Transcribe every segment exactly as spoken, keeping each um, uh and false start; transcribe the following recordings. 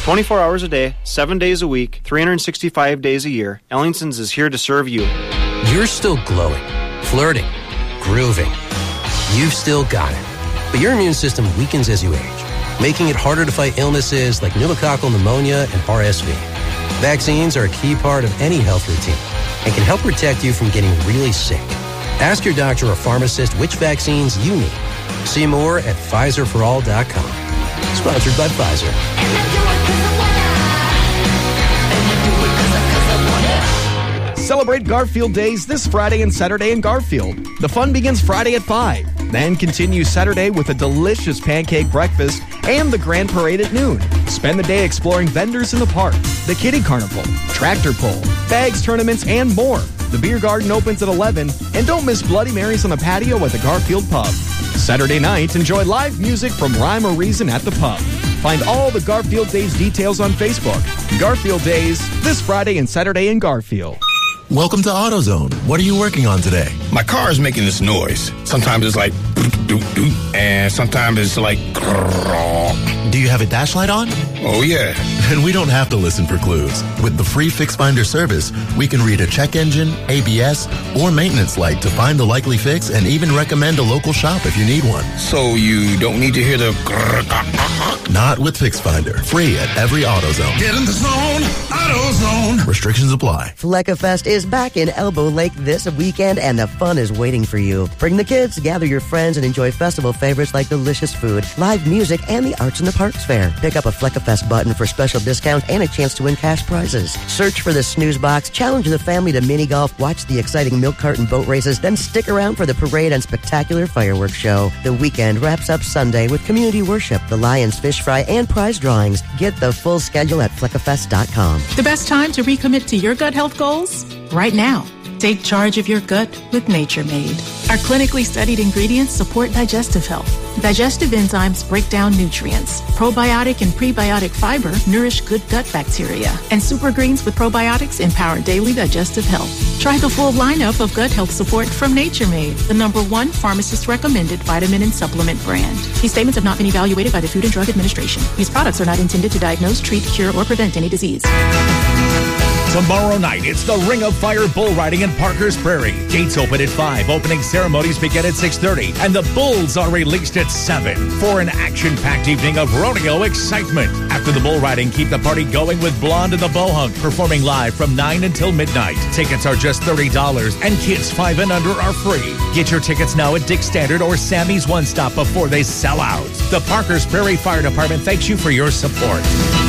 twenty-four hours a day, seven days a week, three hundred sixty-five days a year, Ellingson's is here to serve you. You're still glowing, flirting, grooving. You've still got it. But your immune system weakens as you age, making it harder to fight illnesses like pneumococcal pneumonia and R S V. Vaccines are a key part of any health routine and can help protect you from getting really sick. Ask your doctor or pharmacist which vaccines you need. See more at Pfizer for all dot com. Sponsored by Pfizer. Celebrate Garfield Days this Friday and Saturday in Garfield. The fun begins Friday at five, then continues Saturday with a delicious pancake breakfast and the Grand Parade at noon. Spend the day exploring vendors in the park, the kiddie carnival, tractor pull, bags tournaments, and more. The beer garden opens at eleven, and don't miss Bloody Marys on the patio at the Garfield Pub. Saturday night, enjoy live music from Rhyme or Reason at the pub. Find all the Garfield Days details on Facebook. Garfield Days, this Friday and Saturday in Garfield. Welcome to AutoZone. What are you working on today? My car is making this noise. Sometimes it's like doop doop, and sometimes it's like. Do you have a dash light on? Oh yeah. Then we don't have to listen for clues. With the free Fix Finder service, we can read a check engine, A B S, or maintenance light to find the likely fix and even recommend a local shop if you need one. So you don't need to hear the. Not with Fix Finder. Free at every AutoZone. Get in the zone. AutoZone. Restrictions apply. FleckaFest is back in Elbow Lake this weekend, and the fun is waiting for you. Bring the kids, gather your friends, and enjoy festival favorites like delicious food, live music, and the Arts in the Parks Fair. Pick up a FleckaFest button for special discounts and a chance to win cash prizes. Search for the snooze box, challenge the family to mini golf, watch the exciting milk cart and boat races, then stick around for the parade and spectacular fireworks show. The weekend wraps up Sunday with community worship, the Lions Fish Fry, and prize drawings. Get the full schedule at fleckafest dot com. The best time to recommit to your gut health goals? Right now. Take charge of your gut with Nature Made. Our clinically studied ingredients support digestive health. Digestive enzymes break down nutrients. Probiotic and prebiotic fiber nourish good gut bacteria. And super greens with probiotics empower daily digestive health. Try the full lineup of gut health support from Nature Made, the number one pharmacist-recommended vitamin and supplement brand. These statements have not been evaluated by the Food and Drug Administration. These products are not intended to diagnose, treat, cure, or prevent any disease. Tomorrow night, it's the Ring of Fire Bull Riding in Parker's Prairie. Gates open at five, opening ceremonies begin at six thirty, and the bulls are released at seven for an action-packed evening of rodeo excitement. After the bull riding, keep the party going with Blonde and the Bohunk, performing live from nine until midnight. Tickets are just thirty dollars, and kids five and under are free. Get your tickets now at Dick's Standard or Sammy's One Stop before they sell out. The Parker's Prairie Fire Department thanks you for your support.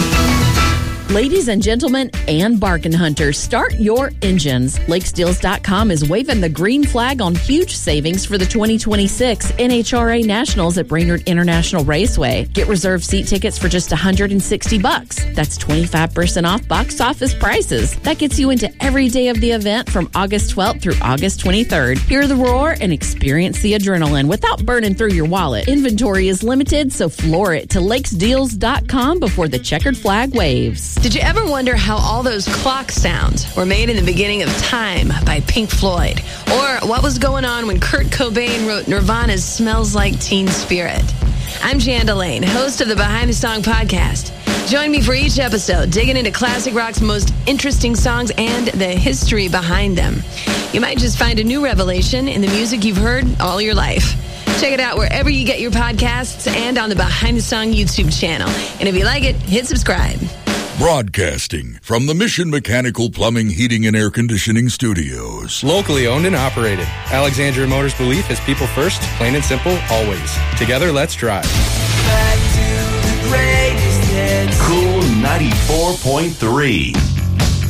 Ladies and gentlemen and bargain hunters, start your engines. Lake Steels dot com is waving the green flag on huge savings for the twenty twenty-six N H R A Nationals at Brainerd International Raceway. Get reserved seat tickets for just one hundred sixty bucks. That's twenty-five percent off box office prices. That gets you into every day of the event from August twelfth through August twenty-third. Hear the roar and experience the adrenaline without burning through your wallet. Inventory is limited, so floor it to Lake Steels dot com before the checkered flag waves. Did you ever wonder how all those clock sounds were made in the beginning of Time by Pink Floyd? Or what was going on when Kurt Cobain wrote Nirvana's Smells Like Teen Spirit? I'm Jan Delane, host of the Behind the Song podcast. Join me for each episode, digging into classic rock's most interesting songs and the history behind them. You might just find a new revelation in the music you've heard all your life. Check it out wherever you get your podcasts and on the Behind the Song YouTube channel. And if you like it, hit subscribe. Broadcasting from the Mission Mechanical Plumbing, Heating, and Air Conditioning Studios. Locally owned and operated. Alexandria Motors belief is people first, plain and simple, always. Together, let's drive. Back to the greatest hits. Cool ninety-four point three.